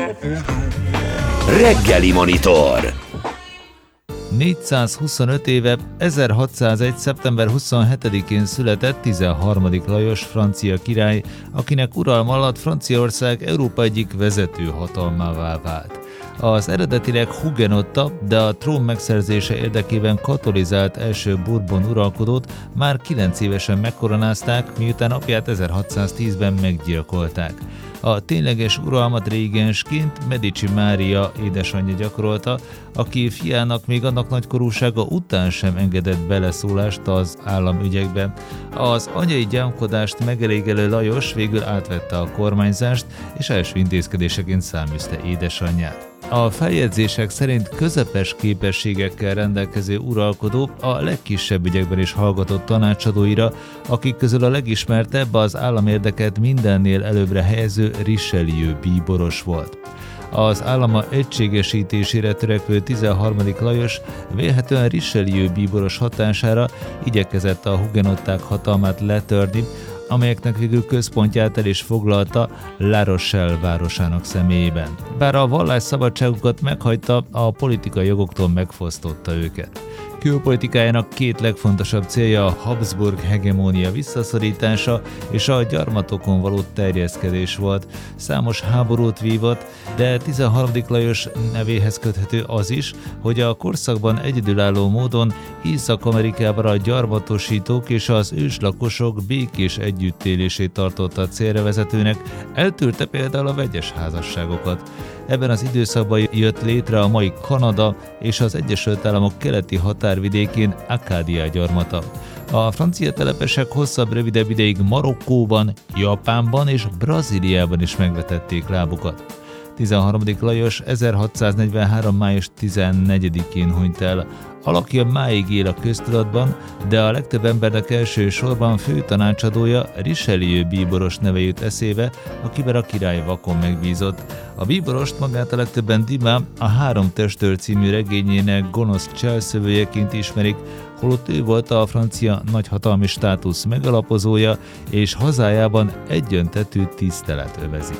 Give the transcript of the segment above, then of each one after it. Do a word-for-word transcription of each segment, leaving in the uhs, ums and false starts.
Reggeli Monitor. négyszázhuszonöt éve, ezerhatszázegy. szeptember huszonhetedikén született tizenharmadik Lajos francia király, akinek uralma alatt Franciaország Európa egyik vezető hatalmává vált. Az eredetileg hugenotta, de a trón megszerzése érdekében katolizált első Bourbon uralkodót már kilenc évesen megkoronázták, miután apját ezerhatszáztízben meggyilkolták. A tényleges uralmat régensként Medici Mária édesanyja gyakorolta, aki fiának még annak nagykorúsága után sem engedett beleszólást az államügyekbe. Az anyai gyámkodást megelégelő Lajos végül átvette a kormányzást, és első intézkedéseként száműzte édesanyját. A feljegyzések szerint közepes képességekkel rendelkező uralkodó a legkisebb ügyekben is hallgatott tanácsadóira, akik közül a legismertebb az államérdeket mindennél előbbre helyező Richelieu bíboros volt. Az állama egységesítésére törekvő tizenharmadik Lajos vélhetően Richelieu bíboros hatására igyekezett a hugenották hatalmát letörni, amelyeknek végül központját el is foglalta La Rochelle városának személyében. Bár a vallásszabadságukat meghagyta, a politikai jogoktól megfosztotta őket. Külpolitikájának két legfontosabb célja a Habsburg hegemónia visszaszorítása és a gyarmatokon való terjeszkedés volt. Számos háborút vívott, de tizenharmadik Lajos nevéhez köthető az is, hogy a korszakban egyedülálló módon Észak-Amerikában a gyarmatosítók és az őslakosok békés együttélését tartotta célra vezetőnek, eltűrte például a vegyes házasságokat. Ebben az időszakban jött létre a mai Kanada és az Egyesült Államok keleti határvidékén Akádia gyarmata. A francia telepesek hosszabb-rövidebb ideig Marokkóban, Japánban és Brazíliában is megvetették lábukat. tizenharmadik Lajos ezerhatszáznegyvenhárom. május tizennegyedikén hunyt el. Alakja máig él a köztudatban, de a legtöbb embernek elsősorban főtanácsadója Richelieu bíboros neve jut eszébe, akivel a király vakon megbízott. A bíborost magát a legtöbben Dumas a Három testőr című regényének gonosz cselszövőjeként ismerik, holott ő volt a francia nagyhatalmi státusz megalapozója, és hazájában egyöntetű tisztelet övezi.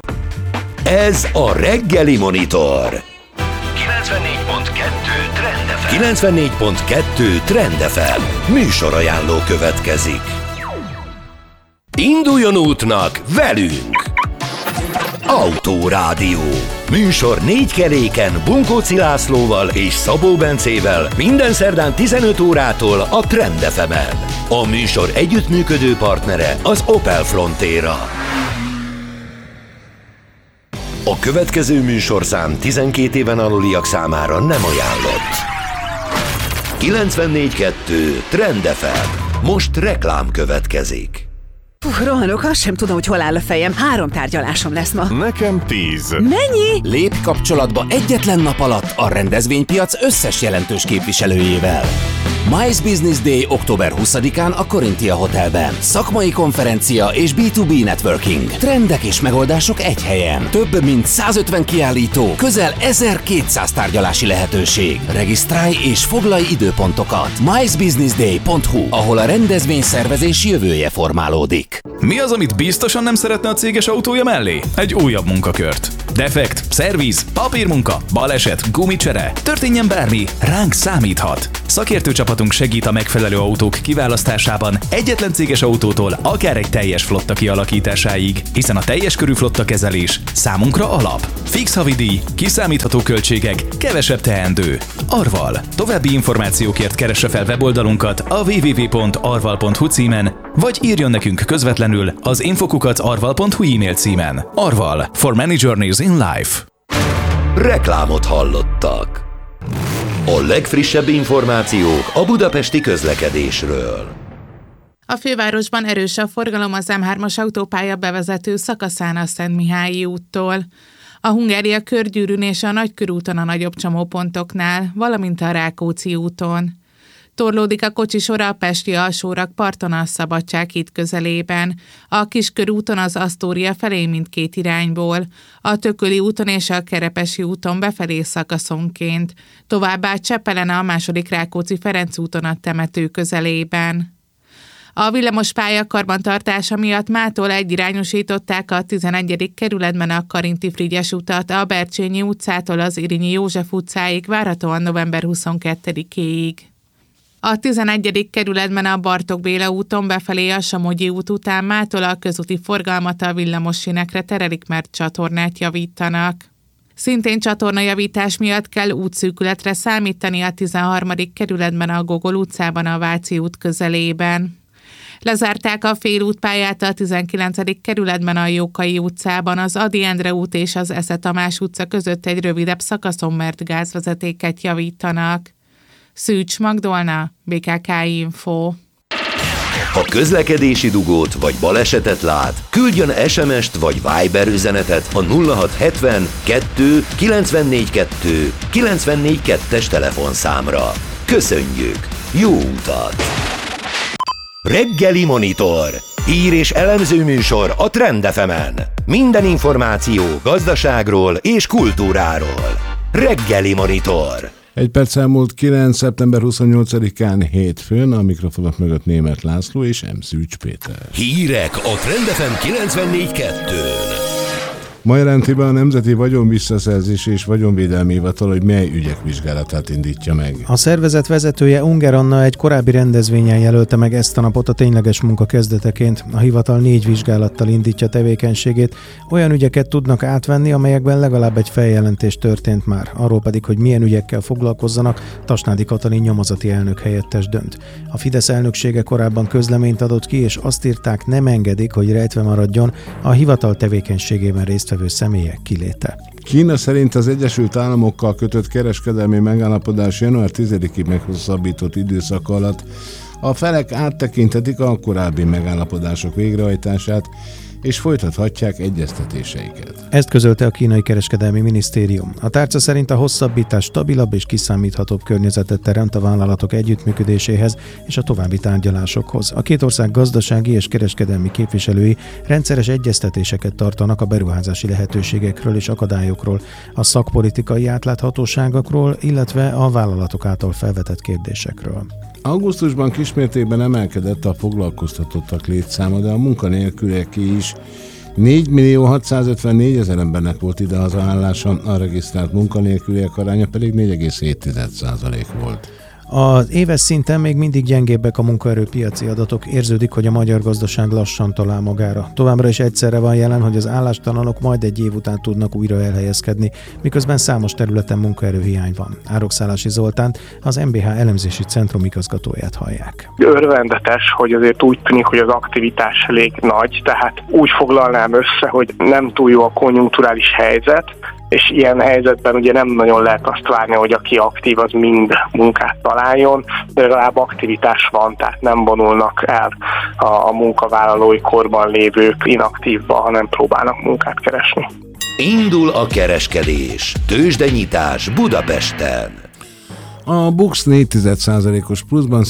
Ez a Reggeli Monitor. kilencvennégy pont kettő Trend ef em. kilencvennégy pont kettő Trend ef em. Műsorajánló következik. Induljon útnak velünk! Autórádió. Műsor négy keréken Bunkóci Lászlóval és Szabó Bencével minden szerdán tizenöt órától a Trend ef emen. A műsor együttműködő partnere az Opel Frontera. A következő műsorszám tizenkét éven aluliak számára nem ajánlott. kilencvennégy pont kettő Trend ef em. Most reklám következik. Puh, rohanok, azt sem tudom, hogy hol áll a fejem. Három tárgyalásom lesz ma. Nekem tíz. Mennyi? Lépj kapcsolatba egyetlen nap alatt a rendezvénypiac összes jelentős képviselőjével. Mice Business Day október huszadikán a Corinthia Hotelben. Szakmai konferencia és bé kettő bé networking. Trendek és megoldások egy helyen. Több mint százötven kiállító, közel ezerkétszáz tárgyalási lehetőség. Regisztrálj és foglalj időpontokat. mice business day pont hu, ahol a rendezvényszervezés jövője formálódik. Mi az, amit biztosan nem szeretne a céges autója mellé? Egy újabb munkakört. Defekt, szerviz, papírmunka, baleset, gumicsere. Történjen bármi, ránk számíthat. Szakértő csapatunk segít a megfelelő autók kiválasztásában egyetlen céges autótól akár egy teljes flotta kialakításáig, hiszen a teljes körű flotta kezelés számunkra alap. Fix havidíj, kiszámítható költségek, kevesebb teendő. Arval. További információkért keresse fel weboldalunkat a double-u double-u double-u pont arval pont hu címen, vagy írjon nekünk közvetlenül az infokukac arval pont hu e-mail címen. Arval. For many journeys in life. Reklámot hallottak. A legfrissebb információk a budapesti közlekedésről. A fővárosban erős a forgalom az em hármas autópálya bevezető szakaszán a Szentmihályi úttól. A Hungária körgyűrűn és a Nagykörúton a nagyobb csomópontoknál, valamint a Rákóczi úton. Torlódik a kocsisor a Pesti Alsórakparton a Szabadság híd közelében, a Kiskörúton az Asztória felé mindkét irányból, a Tököli úton és a Kerepesi úton befelé szakaszonként, továbbá Csepelen a második Rákóczi-Ferenc úton a temető közelében. A villamospálya karbantartása miatt mától egyirányosították a tizenegyedik kerületben a Karinti Frigyes utat, a Bercsényi utcától az Irinyi József utcáig, várhatóan november huszonkettedikéig. A tizenegyedik kerületben a Bartók Béla úton befelé a Somogyi út után mától a közúti forgalmat a villamossínekre terelik, mert csatornát javítanak. Szintén csatornajavítás miatt kell útszűkületre számítani a tizenharmadik kerületben a Gogol utcában a Váci út közelében. Lezárták a félútpályát a tizenkilencedik kerületben a Jókai utcában, az Ady Endre út és az Esze Tamás utca között egy rövidebb szakaszon, mert gázvezetéket javítanak. Szűcs Magdolna, bé ká ká Info. Ha közlekedési dugót vagy balesetet lát, küldjön es em est vagy Viber üzenetet a nulla hat hetven kettő kilencvennégy kettő kilencvennégy kettes telefonszámra. Köszönjük! Jó utat! Reggeli Monitor. Hír és elemző műsor a Trend ef emen. Minden információ gazdaságról és kultúráról. Reggeli Monitor. Egy perc elmúlt kilenc. szeptember huszonnyolcadikán hétfőn, a mikrofonok mögött Németh László és M. Szűcs Péter. Hírek a Trend ef em kilencvennégy kettőn. Ma jelenti be a Nemzeti Vagyonvisszaszerzési és Vagyonvédelmi Hivatal, hogy mely ügyek vizsgálatát indítja meg. A szervezet vezetője Unger Anna egy korábbi rendezvényen jelölte meg ezt a napot a tényleges munka kezdeteként. A hivatal négy vizsgálattal indítja tevékenységét. Olyan ügyeket tudnak átvenni, amelyekben legalább egy feljelentés történt már. Arról pedig, hogy milyen ügyekkel foglalkozzanak, Tasnádi Katalin nyomozati elnök helyettes dönt. A Fidesz elnöksége korábban közleményt adott ki, és azt írták, nem engedik, hogy rejtve maradjon a hivatal tevékenységében részt személyek kiléte. Kína szerint az Egyesült Államokkal kötött kereskedelmi megállapodás január tizedikig meghosszabbított időszak alatt a felek áttekinthetik a korábbi megállapodások végrehajtását, és folytathatják egyeztetéseiket. Ezt közölte a kínai kereskedelmi minisztérium. A tárca szerint a hosszabbítás stabilabb és kiszámíthatóbb környezetet teremt a vállalatok együttműködéséhez és a további tárgyalásokhoz. A két ország gazdasági és kereskedelmi képviselői rendszeres egyeztetéseket tartanak a beruházási lehetőségekről és akadályokról, a szakpolitikai átláthatóságokról, illetve a vállalatok által felvetett kérdésekről. Augusztusban kismértékben emelkedett a foglalkoztatottak létszáma, de a munkanélküliek is négymillió hatszázötvennégy embernek volt idehazaállása, a regisztrált munkanélküliek aránya pedig négy egész hét százalék volt. Az éves szinten még mindig gyengébbek a munkaerőpiaci adatok, érződik, hogy a magyar gazdaság lassan talál magára. Továbbra is egyszerre van jelen, hogy az állástalanok majd egy év után tudnak újra elhelyezkedni, miközben számos területen munkaerőhiány van. Árokszállási Zoltánt, az em bé há elemzési centrum igazgatóját hallják. Örvendetes, hogy azért úgy tűnik, hogy az aktivitás elég nagy, tehát úgy foglalnám össze, hogy nem túl jó a konjunkturális helyzet, és ilyen helyzetben ugye nem nagyon lehet azt várni, hogy aki aktív, az mind munkát találjon, de legalább aktivitás van, tehát nem vonulnak el a munkavállalói korban lévők inaktívba, hanem próbálnak munkát keresni. Indul a kereskedés. Tőzsdenyitás Budapesten. A BUX négy százalékos pluszban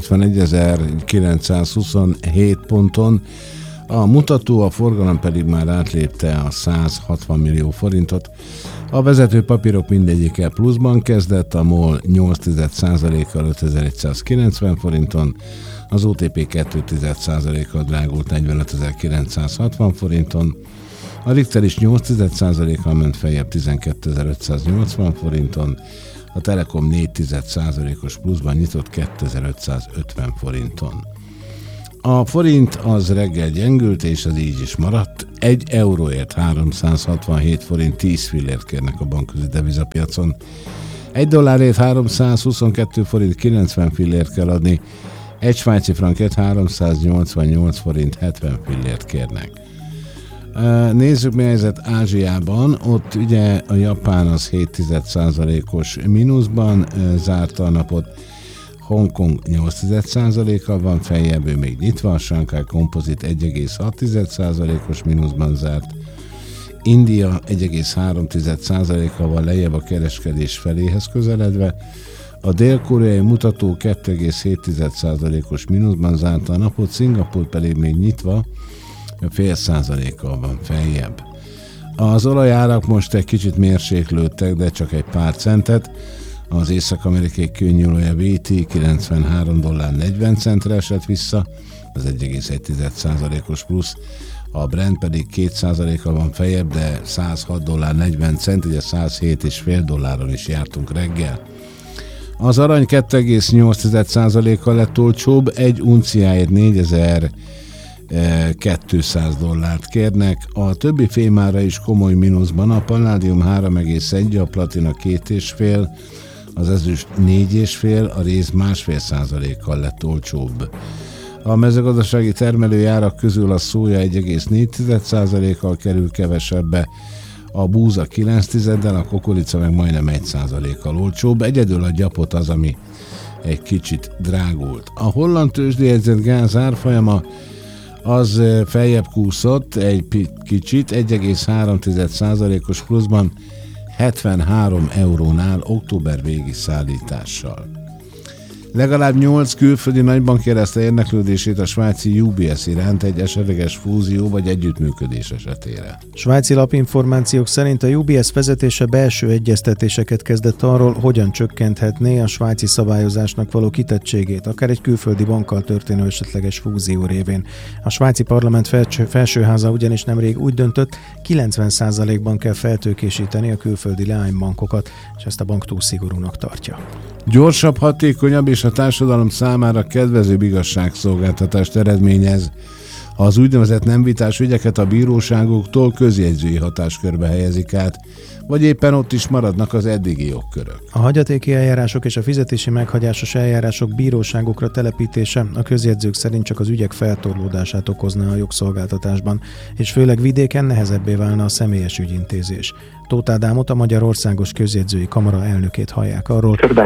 százötvenegyezer-kilencszázhuszonhét ponton, a mutató, a forgalom pedig már átlépte a százhatvan millió forintot. A vezető papírok mindegyike pluszban kezdett, a MOL nyolc százalékkal ötezer-egyszázkilencven forinton, az o té pé két százalékkal drágult negyvenötezer-kilencszázhatvan forinton, a Richter is nyolc százalékkal ment feljebb tizenkétezer-ötszáznyolcvan forinton, a Telekom négy százalékos pluszban nyitott kétezer-ötszázötven forinton. A forint az reggel gyengült, és az így is maradt. Egy euróért háromszázhatvanhét forint tíz fillért kérnek a bankközi devizapiacon. Egy dollárért háromszázhuszonkettő forint kilencven fillért kell adni, egy svájci frankért háromszáznyolcvannyolc forint hetven fillért kérnek. Nézzük, mi helyzet Ázsiában. Ott ugye a japán az hét százalékos mínuszban zárta a napot, Hongkong nyolc százalékkal van feljebb, ő még nyitva, a Shanghai Composite egy egész hat százalékos mínuszban zárt, India egy egész három százalékkal van lejjebb a kereskedés feléhez közeledve, a dél-koreai mutató két egész hét százalékos mínuszban zárta a napot, Szingapúr pedig még nyitva, fél százalékkal van feljebb. Az olajárak most egy kicsit mérséklődtek, de csak egy pár centet. Az észak-amerikai kőolaj vé té kilencvenhárom dollár negyven centre esett vissza, az egy egész egy százalékos plusz, a Brent pedig két százalékkal van feljebb, de száz hat dollár negyven cent, ugye száz hét egész öt dolláron is jártunk reggel. Az arany két egész nyolc százalékkal lett olcsóbb, egy unciáért négyezer-kétszáz dollárt kérnek, a többi fémára is komoly mínuszban, a palládium három egész egy, a platina két egész öt, az ezüst négy egész öt, a réz másfél százalékkal lett olcsóbb. A mezőgazdasági termelői árak közül a szója egy egész négy százalékkal kerül kevesebbe, a búza kilenc tizeddel, a kukorica meg majdnem egy százalékkal olcsóbb, egyedül a gyapot az, ami egy kicsit drágult. A holland tőzsdéjegyzett gáz árfolyama az feljebb kúszott egy kicsit, egy egész három százalékos pluszban, hetvenhárom eurónál október végi szállítással. Legalább nyolc külföldi nagybank jelezte érdeklődését a svájci U B S iránt egy esetleges fúzió vagy együttműködés esetére. Svájci lapinformációk szerint a U B S vezetése belső egyeztetéseket kezdett arról, hogyan csökkenthetné a svájci szabályozásnak való kitettségét, akár egy külföldi bankkal történő esetleges fúzió révén. A svájci parlament felső, felsőháza ugyanis nemrég úgy döntött, kilencven százalékban kell feltőkésíteni a külföldi leánybankokat, és ezt a bank túl szigorúnak tartja. Gyorsabb, hatékonyabb és a társadalom számára kedvezőbb igazságszolgáltatást eredményez, ha az úgynevezett nem vitás ügyeket a bíróságoktól közjegyzői hatáskörbe helyezik át, vagy éppen ott is maradnak az eddigi jogkörök. A hagyatéki eljárások és a fizetési meghagyásos eljárások bíróságokra telepítése a közjegyzők szerint csak az ügyek feltorlódását okozná a jogszolgáltatásban, és főleg vidéken nehezebbé válna a személyes ügyintézés. Tóth Ádámot, a Magyarországos Közjegyzői Kamara elnökét hallják arról. Kb.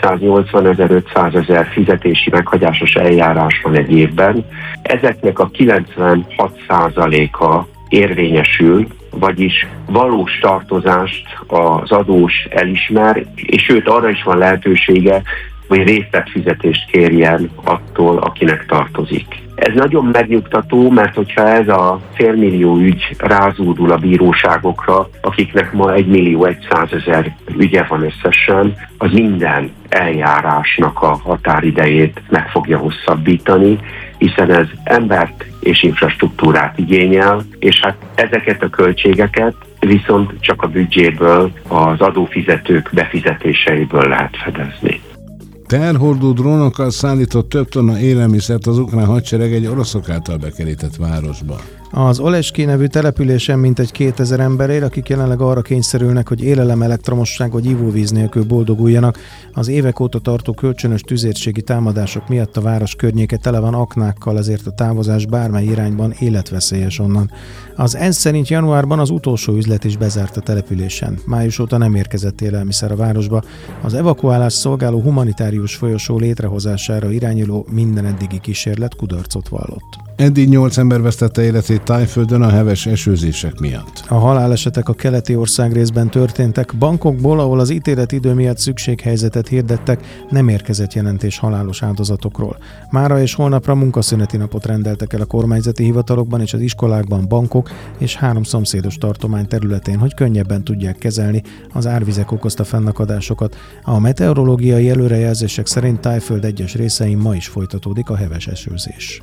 négyszáznyolcvanezer-ötszázezer fizetési meghagyásos eljárás van egy évben. Ezeknek a kilencvenhat százaléka érvényesül, vagyis valós tartozást az adós elismer, és sőt arra is van lehetősége, hogy részletfizetést kérjen attól, akinek tartozik. Ez nagyon megnyugtató, mert hogyha ez a félmillió ügy rázúdul a bíróságokra, akiknek ma egy millió egyszázezer ügye van összesen, az minden eljárásnak a határidejét meg fogja hosszabbítani, hiszen ez embert és infrastruktúrát igényel, és hát ezeket a költségeket viszont csak a büdzséből, az adófizetők befizetéseiből lehet fedezni. Terhordó drónokkal szállított több tonna élelmiszert az ukrán hadsereg egy oroszok által bekerített városba. Az Oleski nevű településen mintegy kétezer ember él, akik jelenleg arra kényszerülnek, hogy élelem, elektromosság vagy ivóvíz nélkül boldoguljanak. Az évek óta tartó kölcsönös tüzérségi támadások miatt a város környéke tele van aknákkal, ezért a távozás bármely irányban életveszélyes onnan. Az ENSZ szerint januárban az utolsó üzlet is bezárt a településen. Május óta nem érkezett élelmiszer a városba. Az evakuálás szolgáló humanitárius folyosó létrehozására irányuló minden eddigi kísérlet kudarcot vallott. Eddig nyolc ember vesztette életét Thaiföldön a heves esőzések miatt. A halálesetek a keleti országrészben történtek. Bangkokból, ahol az ítéletidő miatt szükséghelyzetet hirdettek, nem érkezett jelentés halálos áldozatokról. Mára és holnapra munkaszüneti napot rendeltek el a kormányzati hivatalokban és az iskolákban Bangkok és három szomszédos tartomány területén, hogy könnyebben tudják kezelni az árvizek okozta fennakadásokat. A meteorológiai előrejelzések szerint Thaiföld egyes részein ma is folytatódik a heves esőzés.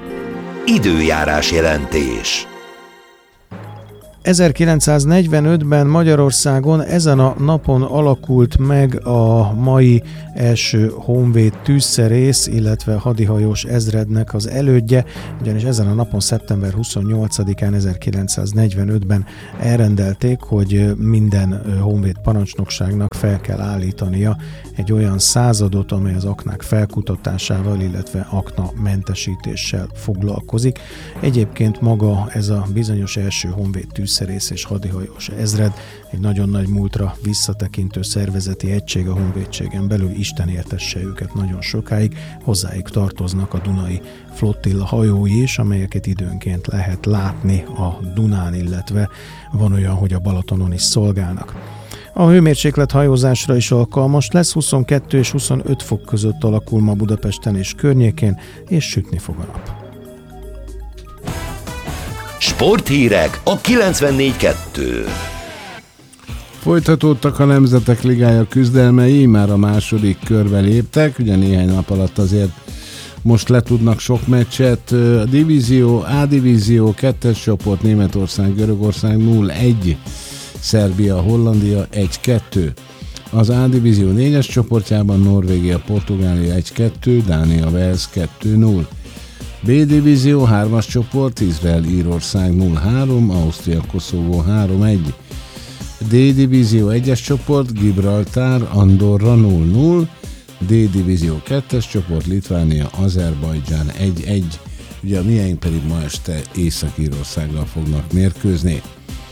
Időjárás jelentés. ezerkilencszáznegyvenötben Magyarországon ezen a napon alakult meg a mai első honvéd tűzszerész, illetve hadihajós ezrednek az elődje, ugyanis ezen a napon szeptember huszonnyolcadikán ezerkilencszáznegyvenötben elrendelték, hogy minden honvéd parancsnokságnak fel kell állítania egy olyan századot, amely az aknák felkutatásával, illetve aknamentesítéssel foglalkozik. Egyébként maga ez a bizonyos első honvéd tűzszerész és hadihajós ezred egy nagyon nagy múltra visszatekintő szervezeti egység a honvédségen belül, Isten értesse őket nagyon sokáig, hozzájuk tartoznak a Dunai Flottilla hajói is, amelyeket időnként lehet látni a Dunán, illetve van olyan, hogy a Balatonon is szolgálnak. A hőmérséklet hajózásra is alkalmas lesz, huszonkettő és huszonöt fok között alakul ma Budapesten és környékén, és sütni fog a nap. Sporthírek a kilencvennégy kettő. Folytatódtak a Nemzetek Ligája küzdelmei, már a második körbe léptek, ugye néhány nap alatt azért most letudnak sok meccset. A divízió, A divízió, kettes csoport, Németország, Görögország nulla egy, Szerbia, Hollandia egy kettő. Az A divízió négyes csoportjában Norvégia, Portugália egy kettő, Dánia, Wales kettő null. B divízió hármas csoport, Izrael, Írország nulla három, Ausztria, Koszovó három egy. D divízió egyes csoport, Gibraltár, Andorra nulla null. D divízió kettes csoport, Litvánia, Azerbajdzsán egy egy. Ugye a miénk pedig ma este Észak-Írországgal fognak mérkőzni.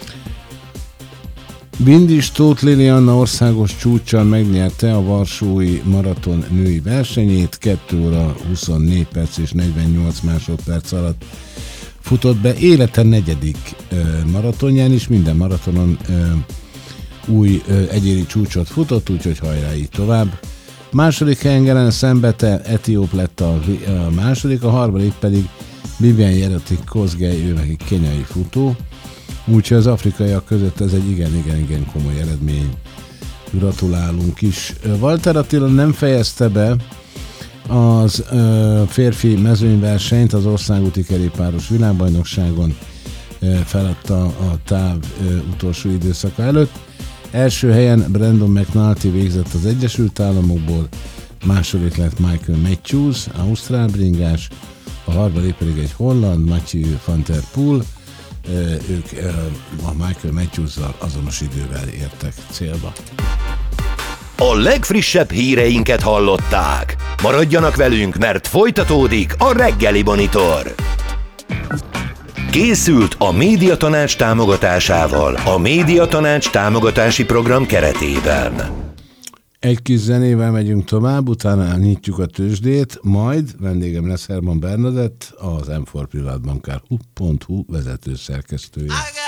Bindis Tóth Lilianna országos csúccsal megnyerte a varsói maraton női versenyét, kettő óra huszonnégy perc és negyvennyolc másodperc alatt futott be élete negyedik ö, maratonján is, minden maratonon ö, új ö, egyéni csúcsot futott, úgyhogy hajrá így tovább. Második helyen Gelen Szembete, etióp lett a, a második, a harmadik pedig Bibian Jeretik Kozgely, ő neki kenyai futó, úgyhogy az afrikaiak között ez egy igen-igen-igen komoly eredmény. Gratulálunk is. Walter Attila nem fejezte be az ö, férfi mezőnyversenyt az országúti kerékpáros világbajnokságon, ö, feladta a táv ö, utolsó időszaka előtt. Első helyen Brandon McNulty végzett az Egyesült Államokból, második lett Michael Matthews, ausztrál bringás, a harmadik pedig egy holland, Mathieu van der Poel. Ők a Michael Matthews-zal azonos idővel értek célba. A legfrissebb híreinket hallották. Maradjanak velünk, mert folytatódik a reggeli monitor. Készült a Médiatanács támogatásával, a Médiatanács támogatási program keretében. Egy kis zenével megyünk tovább, utána nyitjuk a tőzsdét, majd vendégem lesz Herman Bernadett, az M négy Privátbankár pont hu vezető szerkesztője.